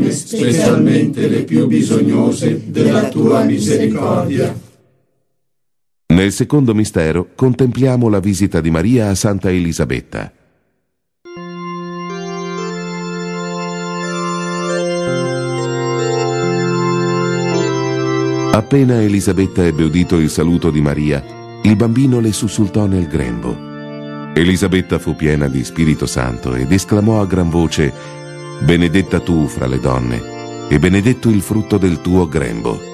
donne, specialmente le più bisognose della tua misericordia. Nel secondo mistero contempliamo la visita di Maria a Santa Elisabetta. Appena Elisabetta ebbe udito il saluto di Maria, il bambino le sussultò nel grembo. Elisabetta fu piena di Spirito Santo ed esclamò a gran voce: «Benedetta tu fra le donne, e benedetto il frutto del tuo grembo».